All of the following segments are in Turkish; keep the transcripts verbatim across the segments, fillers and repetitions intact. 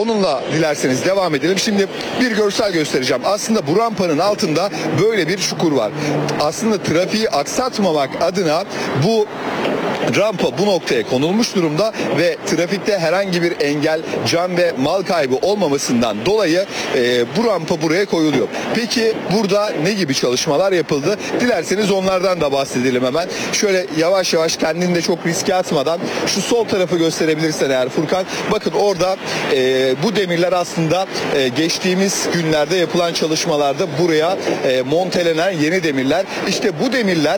onunla dilerseniz devam edelim. Şimdi bir görsel göstereceğim. Aslında bu rampanın altında böyle bir çukur var. Aslında trafiği aksatmamak adına bu rampa bu noktaya konulmuş durumda ve trafikte herhangi bir engel, can ve mal kaybı olmamasından dolayı e, bu rampa buraya koyuluyor. Peki burada ne gibi çalışmalar yapıldı? Dilerseniz onlardan da bahsedelim hemen. Şöyle yavaş yavaş kendini de çok riske atmadan şu sol tarafı gösterebilirsen eğer Furkan. Bakın orada e, bu demirler aslında e, geçtiğimiz günlerde yapılan çalışmalarda buraya e, montelenen yeni demirler. İşte bu demirler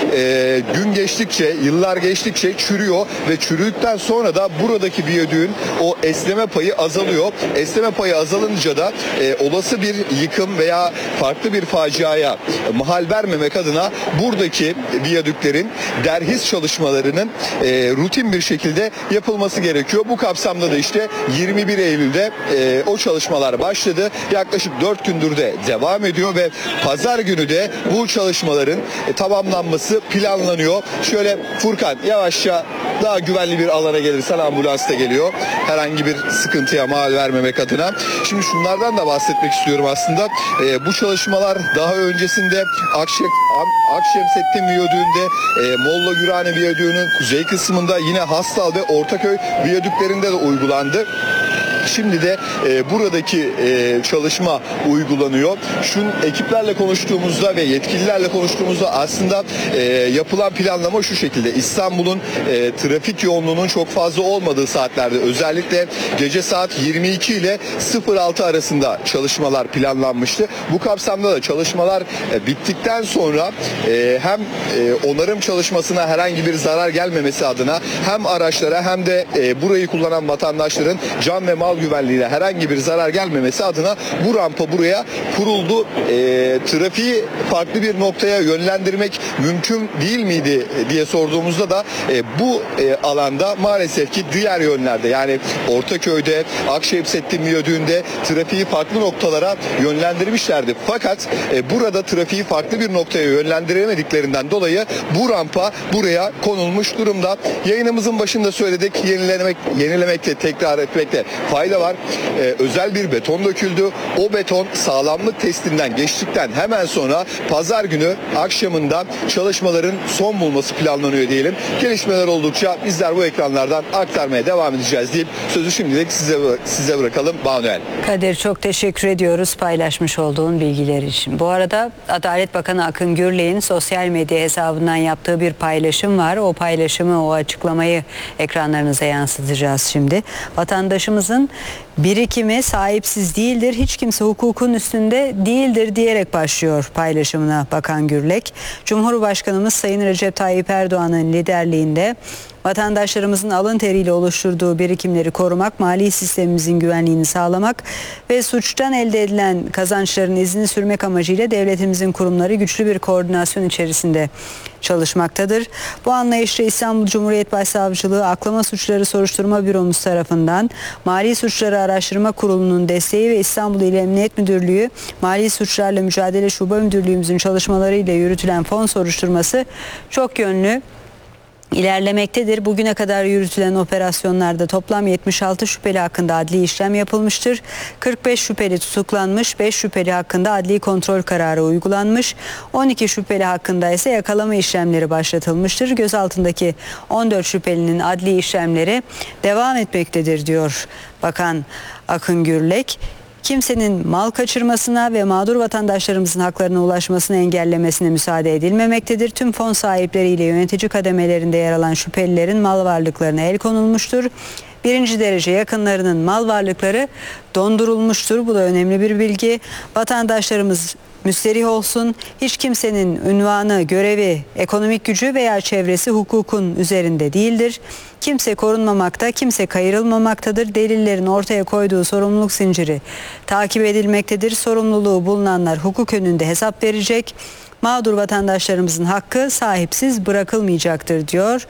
e, gün geçtikçe, yıllar geçtikçe geçtikçe çürüyor ve çürüdükten sonra da buradaki viyadüğün o esneme payı azalıyor. Esneme payı azalınca da e, olası bir yıkım veya farklı bir faciaya mahal vermemek adına buradaki viyadüklerin derhis çalışmalarının e, rutin bir şekilde yapılması gerekiyor. Bu kapsamda da işte yirmi bir Eylül'de e, o çalışmalar başladı. Yaklaşık dört gündür de devam ediyor ve pazar günü de bu çalışmaların e, tamamlanması planlanıyor. Şöyle Furkan yavaşça daha güvenli bir alana gelirsen, ambulans da geliyor. Herhangi bir sıkıntıya mal vermemek adına. Şimdi şunlardan da bahsetmek istiyorum aslında. E, bu çalışmalar daha öncesinde Akşem, Akşemsettin Viyadüğü'nde, e, Molla Gürhane Viyadüğü'nün kuzey kısmında, yine Hastal ve Ortaköy Viyadüklerinde de uygulandı. Şimdi de e, buradaki e, çalışma uygulanıyor. Şu ekiplerle konuştuğumuzda ve yetkililerle konuştuğumuzda aslında e, yapılan planlama şu şekilde. İstanbul'un e, trafik yoğunluğunun çok fazla olmadığı saatlerde, özellikle gece saat yirmi iki ile sıfır altı arasında çalışmalar planlanmıştı. Bu kapsamda da çalışmalar e, bittikten sonra e, hem e, onarım çalışmasına herhangi bir zarar gelmemesi adına hem araçlara hem de e, burayı kullanan vatandaşların can ve mal güvenliğine herhangi bir zarar gelmemesi adına bu rampa buraya kuruldu. E, trafiği farklı bir noktaya yönlendirmek mümkün değil miydi diye sorduğumuzda da e, bu e, alanda maalesef ki diğer yönlerde, yani Ortaköy'de, Akşemsettin Viyadüğü'nde trafiği farklı noktalara yönlendirmişlerdi. Fakat e, burada trafiği farklı bir noktaya yönlendiremediklerinden dolayı bu rampa buraya konulmuş durumda. Yayınımızın başında söyledik, yenilemek, yenilemekte, tekrar etmekte fayda var. Ee, özel bir beton döküldü. O beton sağlamlık testinden geçtikten hemen sonra pazar günü akşamında çalışmaların son bulması planlanıyor diyelim. Gelişmeler oldukça bizler bu ekranlardan aktarmaya devam edeceğiz deyip sözü şimdilik size size bırakalım. Banuel. Kadir, çok teşekkür ediyoruz paylaşmış olduğun bilgiler için. Bu arada Adalet Bakanı Akın Gürlek'in sosyal medya hesabından yaptığı bir paylaşım var. O paylaşımı, o açıklamayı ekranlarınıza yansıtacağız şimdi. Vatandaşımızın birikimi sahipsiz değildir, hiç kimse hukukun üstünde değildir diyerek başlıyor paylaşımına Bakan Gürlek. Cumhurbaşkanımız Sayın Recep Tayyip Erdoğan'ın liderliğinde vatandaşlarımızın alın teriyle oluşturduğu birikimleri korumak, mali sistemimizin güvenliğini sağlamak ve suçtan elde edilen kazançların izini sürmek amacıyla devletimizin kurumları güçlü bir koordinasyon içerisinde çalışmaktadır. Bu anlayışla İstanbul Cumhuriyet Başsavcılığı Aklama Suçları Soruşturma Büromuz tarafından Mali Suçları Araştırma Kurulu'nun desteği ve İstanbul İl Emniyet Müdürlüğü Mali Suçlarla Mücadele Şube Müdürlüğümüzün çalışmalarıyla yürütülen fon soruşturması çok yönlü İlerlemektedir. Bugüne kadar yürütülen operasyonlarda toplam yetmiş altı şüpheli hakkında adli işlem yapılmıştır. kırk beş şüpheli tutuklanmış, beş şüpheli hakkında adli kontrol kararı uygulanmış, on iki şüpheli hakkında ise yakalama işlemleri başlatılmıştır. Gözaltındaki on dört şüphelinin adli işlemleri devam etmektedir diyor Bakan Akın Gürlek. Kimsenin mal kaçırmasına ve mağdur vatandaşlarımızın haklarına ulaşmasını engellemesine müsaade edilmemektedir. Tüm fon sahipleriyle yönetici kademelerinde yer alan şüphelilerin mal varlıklarına el konulmuştur. Birinci derece yakınlarının mal varlıkları dondurulmuştur. Bu da önemli bir bilgi. Vatandaşlarımız müsterih olsun. Hiç kimsenin ünvanı, görevi, ekonomik gücü veya çevresi hukukun üzerinde değildir. Kimse korunmamakta, kimse kayırılmamaktadır. Delillerin ortaya koyduğu sorumluluk zinciri takip edilmektedir. Sorumluluğu bulunanlar hukuk önünde hesap verecek. Mağdur vatandaşlarımızın hakkı sahipsiz bırakılmayacaktır diyor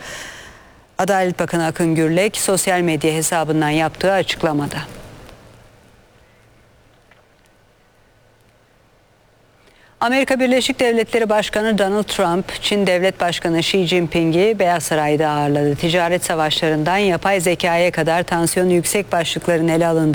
Adalet Bakanı Akın Gürlek sosyal medya hesabından yaptığı açıklamada. Amerika Birleşik Devletleri Başkanı Donald Trump, Çin Devlet Başkanı Xi Jinping'i Beyaz Saray'da ağırladı. Ticaret savaşlarından yapay zekaya kadar tansiyonu yüksek başlıkların ele alındığı